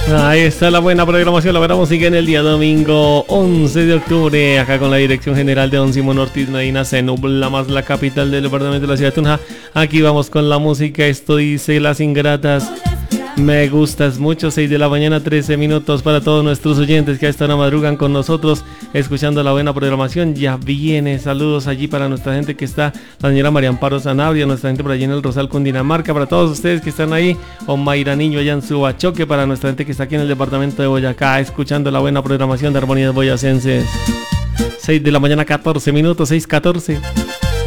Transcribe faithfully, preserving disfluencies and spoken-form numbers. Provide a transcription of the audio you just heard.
Ahí está la buena programación, la buena música en el día domingo once de octubre, acá con la dirección general de don Simón Ortiz Medina. Se nubla más la capital del departamento de la ciudad de Tunja. Aquí vamos con la música. Esto dice Las Ingratas. Me gustas mucho. Seis de la mañana, trece minutos para todos nuestros oyentes que a esta hora madrugan con nosotros escuchando la buena programación. Ya viene, saludos allí para nuestra gente que está, la señora María Amparo Sanabria, nuestra gente por allí en el Rosal, Cundinamarca, para todos ustedes que están ahí, o Mayra Niño allá en Subachoque, para nuestra gente que está aquí en el departamento de Boyacá escuchando la buena programación de Armonías Boyacenses. Seis de la mañana, catorce minutos, seis catorce.